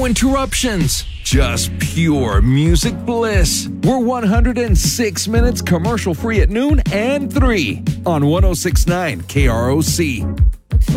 interruptions. Just pure music bliss. We're 106 minutes commercial free at noon and 3 on 1069 KROC.